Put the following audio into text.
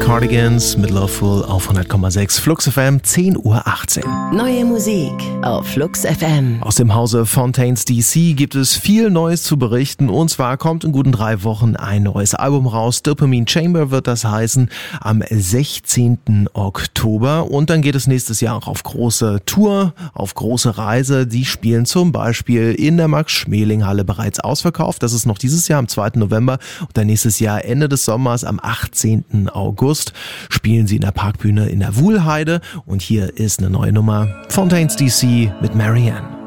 Cardigans mit Loveful auf 100,6 Flux FM, 10:18 Uhr. Neue Musik auf Flux FM. Aus dem Hause Fontaines DC gibt es viel Neues zu berichten, und zwar kommt in guten 3 Wochen ein neues Album raus. Dopamine Chamber wird das heißen, am 16. Oktober. Und dann geht es nächstes Jahr auch auf große Tour, auf große Reise. Die spielen zum Beispiel in der Max-Schmeling-Halle, bereits ausverkauft. Das ist noch dieses Jahr am 2. November, und dann nächstes Jahr Ende des Sommers am 18. August spielen sie in der Parkbühne in der Wuhlheide. Und hier ist eine neue Nummer, Fontaines DC mit Marianne.